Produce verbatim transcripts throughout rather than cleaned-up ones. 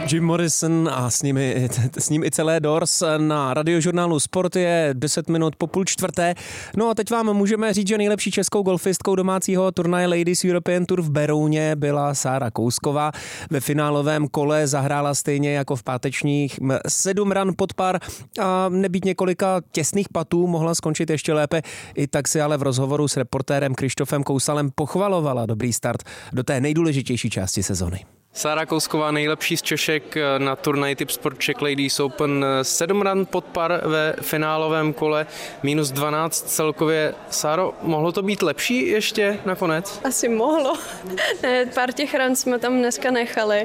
Jim Morrison a s, nimi, s ním i celé Doors na Radiožurnálu Sport je deset minut po půl čtvrté. No a teď vám můžeme říct, že nejlepší českou golfistkou domácího turnaje Ladies European Tour v Berouně byla Sára Kousková. Ve finálovém kole zahrála stejně jako v pátečních sedm ran pod par a nebýt několika těsných patů mohla skončit ještě lépe. I tak si ale v rozhovoru s reportérem Krištofem Kousalem pochvalovala dobrý start do té nejdůležitější části sezony. Sára Kousková, nejlepší z Češek na turnaji Tipsport Czech Ladies Open. sedm ran pod par ve finálovém kole, minus dvanáct celkově. Sáro, mohlo to být lepší ještě nakonec? Asi mohlo. Ne, pár těch ran jsme tam dneska nechali,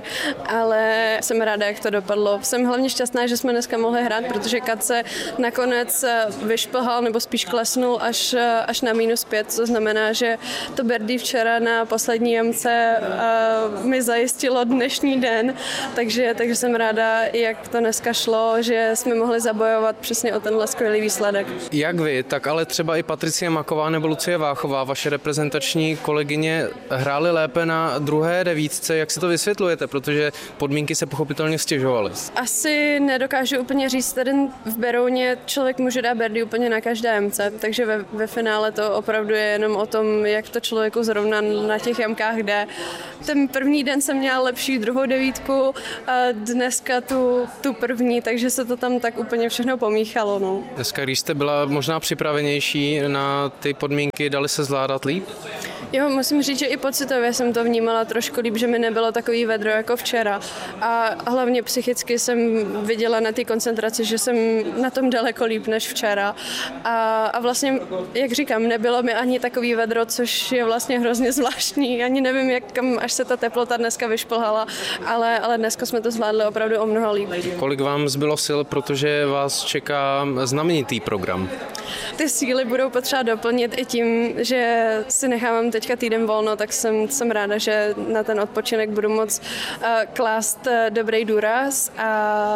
ale jsem ráda, jak to dopadlo. Jsem hlavně šťastná, že jsme dneska mohli hrát, protože Kat se nakonec vyšplhal, nebo spíš klesnul až, až na minus pět, co znamená, že to birdie včera na poslední jamce uh, mi zajistilo dnešní den, takže, takže jsem ráda, jak to dneska šlo, že jsme mohli zabojovat přesně o tenhle skvělý výsledek. Jak vy, tak ale třeba i Patricie Maková nebo Lucie Váchová, vaše reprezentační kolegyně, hrály lépe na druhé devítce. Jak si to vysvětlujete, protože podmínky se pochopitelně stěžovaly? Asi nedokážu úplně říct, tady v Berouně člověk může dát birdie úplně na každé jamce, takže ve, ve finále to opravdu je jenom o tom, jak to člověku zrovna na těch jamkách jde. Ten první den jsem měla lepší druhou devítku a dneska tu, tu první, takže se to tam tak úplně všechno pomíchalo. No. Dneska, když jste byla možná připravenější na ty podmínky, dali se zvládat líp? Jo, musím říct, že i pocitově jsem to vnímala trošku líp, že mi nebylo takový vedro jako včera. A hlavně psychicky jsem viděla na té koncentraci, že jsem na tom daleko líp než včera. A, a vlastně, jak říkám, nebylo mi ani takový vedro, což je vlastně hrozně zvláštní. Ani nevím, jak kam až se ta teplota dneska vyšplhala, ale, ale dneska jsme to zvládli opravdu o mnoho líp. Kolik vám zbylo sil, protože vás čeká znamenitý program? Ty síly budou potřeba doplnit i tím, že si nechávám teďka týden volno, tak jsem, jsem ráda, že na ten odpočinek budu moct uh, klást uh, dobrý důraz a,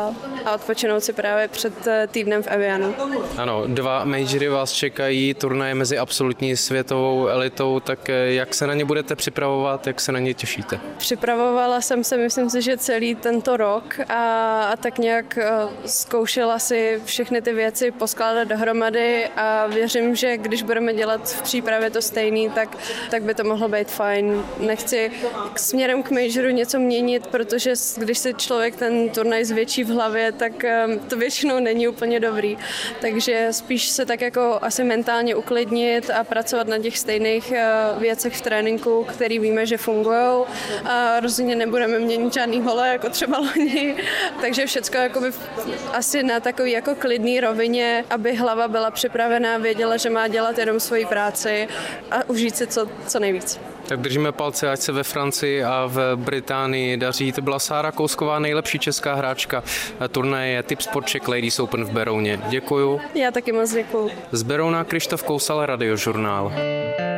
a odpočinout si právě před uh, týdnem v Evianu. Ano, dva majory vás čekají, turnaje mezi absolutní světovou elitou, tak jak se na ně budete připravovat, jak se na ně těšíte? Připravovala jsem se, myslím si, že celý tento rok a, a tak nějak uh, zkoušela si všechny ty věci poskládat dohromady a věřím, že když budeme dělat v přípravě to stejný, tak, tak by to mohlo být fajn. Nechci směrem k majoru něco měnit, protože když si člověk ten turnaj zvětší v hlavě, tak to většinou není úplně dobrý. Takže spíš se tak jako asi mentálně uklidnit a pracovat na těch stejných věcech v tréninku, který víme, že fungují. A rozhodně nebudeme měnit žádný hole, jako třeba loni. Takže všecko jakoby asi na takový jako klidný rovině, aby hlava byla připravená, věděla, že má dělat jenom svoji práci a užít si co, co nejvíc. Tak držíme palce, ať se ve Francii a v Británii daří. To byla Sára Kousková, nejlepší česká hráčka turnaje Tipsport Czech Ladies Open v Berouně. Děkuju. Já taky moc děkuju. Z Berouna Krištof Kousal, Radiožurnál.